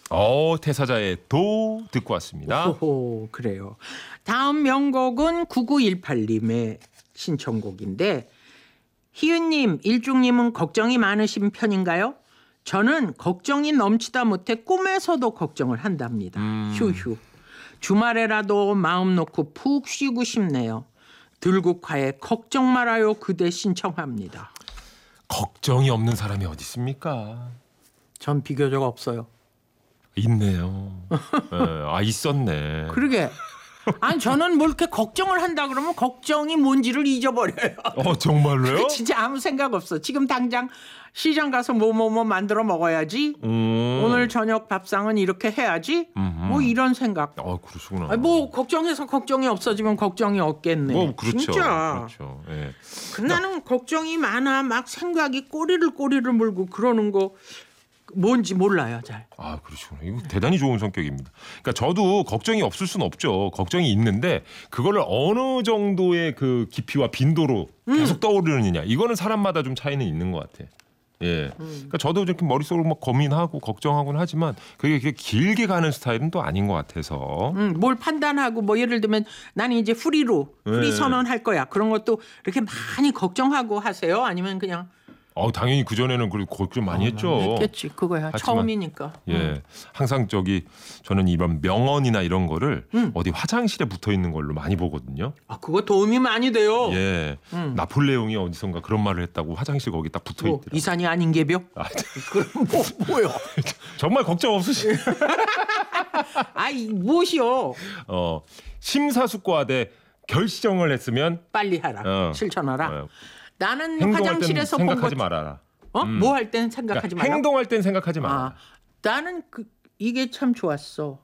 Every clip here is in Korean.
태사자의 도 듣고 왔습니다. 오호, 그래요. 다음 명곡은 9918님의 신청곡인데, 희은님, 일중님은 걱정이 많으신 편인가요? 저는 걱정이 넘치다 못해 꿈에서도 걱정을 한답니다. 휴휴. 주말에라도 마음 놓고 푹 쉬고 싶네요. 들국화의 걱정 말아요 그대 신청합니다. 걱정이 없는 사람이 어디 있습니까? 전 비교적 없어요. 있네요. 네, 있었네. 그러게. 아니 저는 뭐 이렇게 걱정을 한다 그러면 걱정이 뭔지를 잊어버려요. 정말로요? 진짜 아무 생각 없어. 지금 당장 시장 가서 뭐 만들어 먹어야지. 오늘 저녁 밥상은 이렇게 해야지. 뭐 이런 생각. 그러시구나. 아니, 뭐 걱정해서 걱정이 없어지면 걱정이 없겠네. 뭐 그렇죠. 진짜. 그렇죠. 예. 나는 걱정이 많아. 막 생각이 꼬리를 물고 그러는 거 뭔지 몰라요, 잘. 그러시구나. 이거 대단히 좋은 성격입니다. 그러니까 저도 걱정이 없을 수는 없죠. 걱정이 있는데 그거를 어느 정도의 그 깊이와 빈도로 계속 떠오르느냐. 이거는 사람마다 좀 차이는 있는 것 같아. 예. 그러니까 저도 이렇게 머릿속으로 막 고민하고 걱정하곤 하지만 그게 길게 가는 스타일은 또 아닌 것 같아서. 뭘 판단하고 뭐 예를 들면 나는 이제 프리 선언할 거야. 그런 것도 이렇게 많이 걱정하고 하세요? 아니면 그냥 당연히 그전에는 걱정 많이 했죠. 했겠지. 그거야. 하지만, 처음이니까. 예. 항상 저는 이런 명언이나 이런 거를 어디 화장실에 붙어 있는 걸로 많이 보거든요. 그거 도움이 많이 돼요. 예. 나폴레옹이 어디선가 그런 말을 했다고 화장실 거기 딱 붙어 있더라고요. 이산이 아닌 게벼? 그럼 뭐요? 정말 걱정 없으시. 무엇이요? 심사숙고하되 결정을 했으면 빨리 하라. 실천하라. 나는 화장실에서 생각하지 말아라. 뭐 할 땐 생각하지 말라. 행동할 땐 생각하지 말아라. 나는 이게 참 좋았어.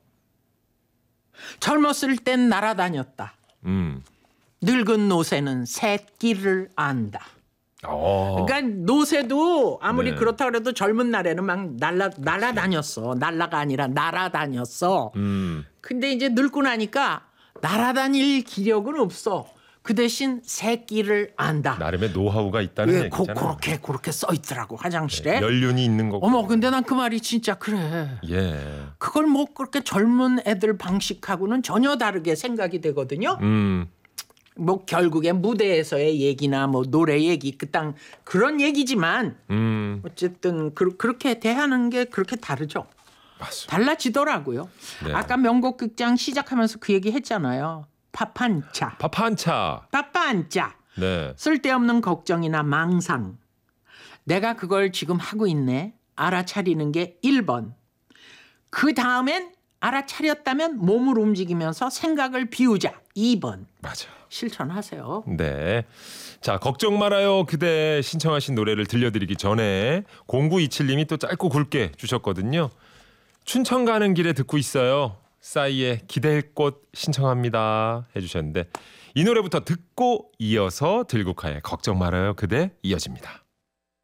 젊었을 땐 날아다녔다. 늙은 노새는 새끼를 안다. 그러니까 노새도 아무리 그렇다 그래도 젊은 날에는 막 날아다녔어. 날라가 아니라 날아다녔어. 근데 이제 늙고 나니까 날아다닐 기력은 없어. 그 대신 새끼를 안다. 나름의 노하우가 있다는 얘기잖아요. 그렇게 써 있더라고 화장실에. 연륜이 있는 거고. 근데 난 그 말이 진짜 그래. 예. 그걸 뭐 그렇게 젊은 애들 방식하고는 전혀 다르게 생각이 되거든요. 뭐 결국에 무대에서의 얘기나 뭐 노래 얘기 그런 얘기지만 어쨌든 그렇게 대하는 게 그렇게 다르죠. 맞습니다. 달라지더라고요. 네. 아까 명곡 극장 시작하면서 그 얘기 했잖아요. 밥 한 차. 네. 쓸데없는 걱정이나 망상. 내가 그걸 지금 하고 있네. 알아차리는 게 1번. 그 다음엔 알아차렸다면 몸을 움직이면서 생각을 비우자. 2번. 맞아. 실천하세요. 네. 자, 걱정 말아요. 그대 신청하신 노래를 들려드리기 전에 0927님이 또 짧고 굵게 주셨거든요. 춘천 가는 길에 듣고 있어요. 싸이의 기댈 곳 신청합니다 해주셨는데 이 노래부터 듣고 이어서 들국화의 걱정 말아요 그대 이어집니다.